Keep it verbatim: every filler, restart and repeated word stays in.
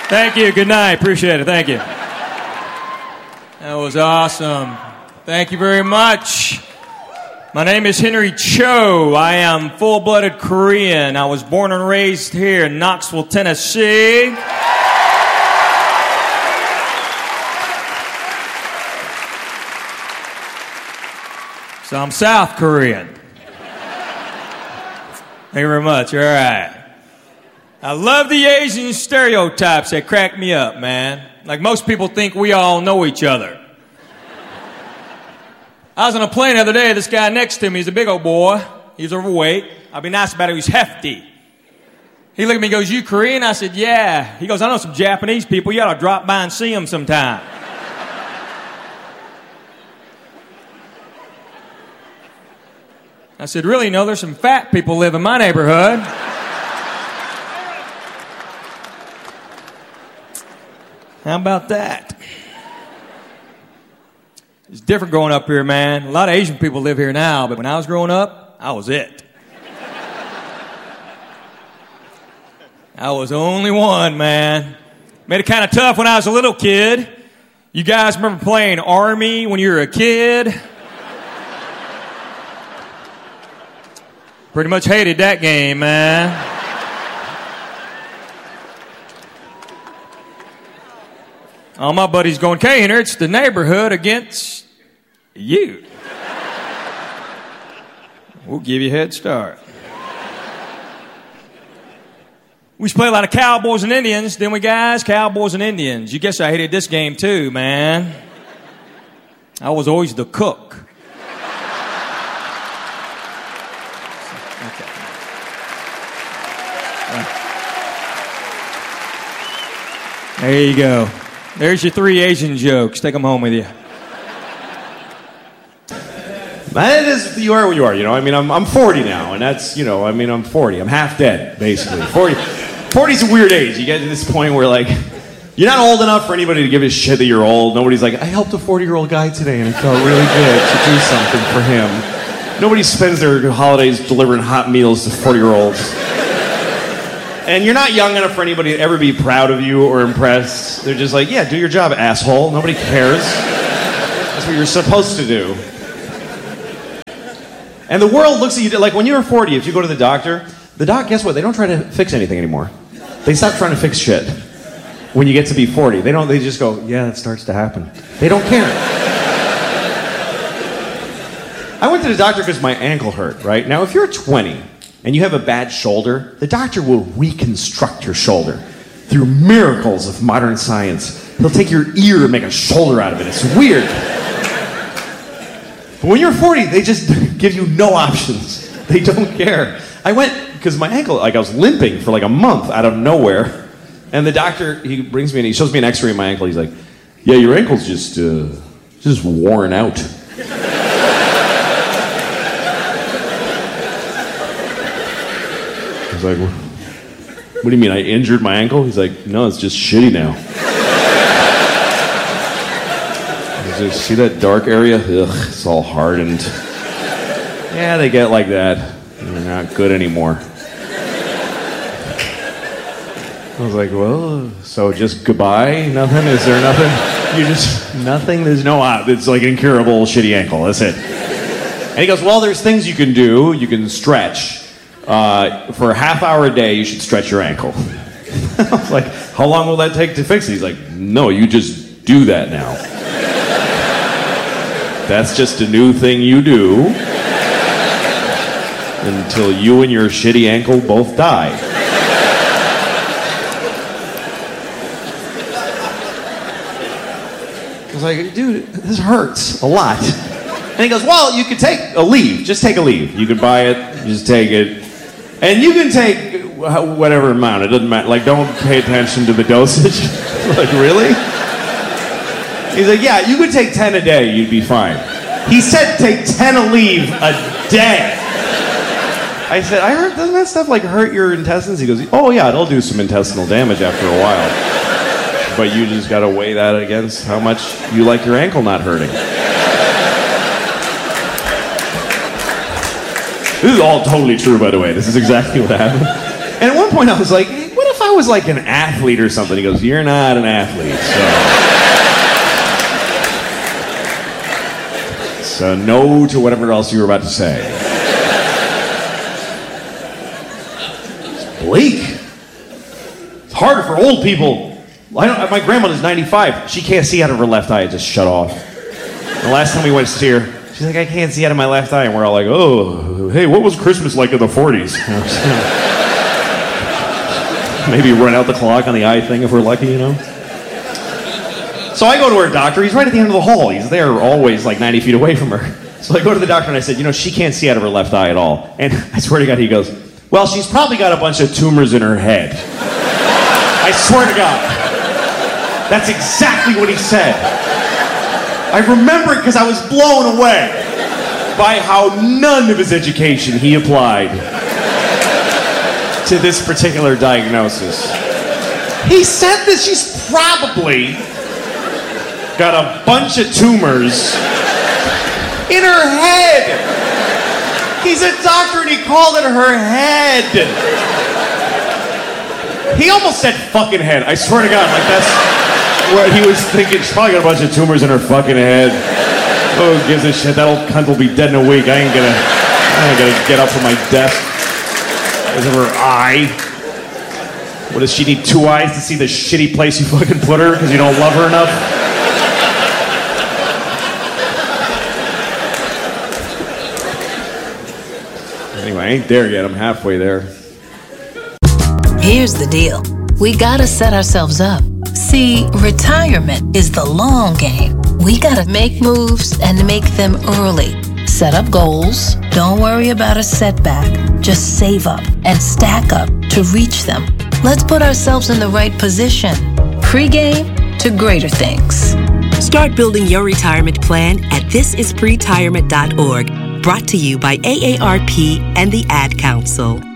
Thank you. Good night. Appreciate it. Thank you. That was awesome. Thank you very much. My name is Henry Cho. I am full-blooded Korean. I was born and raised here in Knoxville, Tennessee. So I'm South Korean. Thank you very much. All right. I love the Asian stereotypes that crack me up, man. Like most people think we all know each other. I was on a plane the other day. This guy next to me, he's a big old boy. He's overweight. I'll be nice about it. He's hefty. He looked at me and goes, "You Korean?" I said, "Yeah." He goes, "I know some Japanese people. You ought to drop by and see them sometime." I said, "Really? No, there's some fat people live in my neighborhood." How about that? It's different growing up here, man. A lot of Asian people live here now, but when I was growing up, I was it. I was the only one, man. Made it kind of tough when I was a little kid. You guys remember playing Army when you were a kid? Pretty much hated that game, man. All my buddies going, "Okay, Henry, it's the neighborhood against you. We'll give you a head start." We used to play a lot of Cowboys and Indians, didn't we, guys? Cowboys and Indians. You guess I hated this game too, man. I was always the cook. Okay. There you go. There's your three Asian jokes. Take them home with you. That is, you are what you are, you know. I mean, I'm I'm forty now, and that's, you know, I mean, I'm forty. I'm half dead, basically. forty, forty's a weird age. You get to this point where, like, you're not old enough for anybody to give a shit that you're old. Nobody's like, "I helped a forty-year-old guy today, and it felt really good to do something for him." Nobody spends their holidays delivering hot meals to forty-year-olds. And you're not young enough for anybody to ever be proud of you or impressed. They're just like, "Yeah, do your job, asshole. Nobody cares." That's what you're supposed to do. And the world looks at you, like when you're forty, if you go to the doctor, the doc, guess what? They don't try to fix anything anymore. They stop trying to fix shit. When you get to be forty, they don't, they just go, "Yeah, it starts to happen." They don't care. I went to the doctor because my ankle hurt, right? Now, if you're twenty, and you have a bad shoulder, the doctor will reconstruct your shoulder through miracles of modern science. He'll take your ear and make a shoulder out of it. It's weird. But when you're forty, they just give you no options. They don't care. I went, because my ankle, like I was limping for like a month out of nowhere. And the doctor, he brings me in, he shows me an x-ray of my ankle. He's like, "Yeah, your ankle's just, uh, just worn out." I was like, "What do you mean, I injured my ankle?" He's like, "No, it's just shitty now." Just, see that dark area? Ugh, it's all hardened. Yeah, they get like that. They're not good anymore. I was like, "Well, so just goodbye? Nothing? Is there nothing? You just, nothing? There's no, uh, it's like incurable shitty ankle. That's it." And he goes, "Well, there's things you can do. You can stretch. Uh, for a half hour a day, you should stretch your ankle." I was like, "How long will that take to fix it?" He's like, "No, you just do that now. That's just a new thing you do until you and your shitty ankle both die." I was like, "Dude, this hurts a lot." And he goes, "Well, you could take a leave. Just take a leave. You could buy it, just take it. And you can take whatever amount. It doesn't matter. Like, don't pay attention to the dosage." Like, really? He's like, "Yeah, you could take ten a day. You'd be fine." He said take ten a leave a day. I said, "I heard, doesn't that stuff like hurt your intestines?" He goes, "Oh yeah, it'll do some intestinal damage after a while. But you just got to weigh that against how much you like your ankle not hurting." This is all totally true, by the way. This is exactly what happened. And at one point I was like, hey, what if I was like an athlete or something. He goes, you're not an athlete, so. So no to whatever else you were about to say. It's bleak. It's harder for old people. I don't, my grandmother's ninety-five. She can't see out of her left eye. It just shut off. The last time we went to see her, she's like, I can't see out of my left eye. And we're all like, oh, hey, what was Christmas like in the forties? Maybe run out the clock on the eye thing if we're lucky, you know? So I go to her doctor. He's right at the end of the hall. He's there always like ninety feet away from her. So I go to the doctor and I said, you know, she can't see out of her left eye at all. And I swear to God, he goes, well, she's probably got a bunch of tumors in her head. I swear to God. That's exactly what he said. I remember it because I was blown away by how none of his education he applied to this particular diagnosis. He said that she's probably got a bunch of tumors in her head. He's a doctor and he called it her head. He almost said fucking head. I swear to God, like that's what he was thinking. She's probably got a bunch of tumors in her fucking head. Oh, who gives a shit? That old cunt will be dead in a week. I ain't gonna, I ain't gonna get up from my desk. Because of her eye. What, does she need two eyes to see the shitty place you fucking put her because you don't love her enough? Anyway, I ain't there yet. I'm halfway there. Here's the deal. We gotta set ourselves up. See, retirement is the long game. We gotta make moves and make them early. Set up goals. Don't worry about a setback. Just save up and stack up to reach them. Let's put ourselves in the right position. Pre-game to greater things. Start building your retirement plan at this is pretirement dot org. Brought to you by A A R P and the Ad Council.